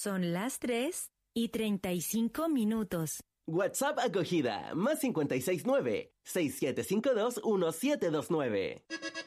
Son las 3:35. WhatsApp acogida, +569 6752 1729.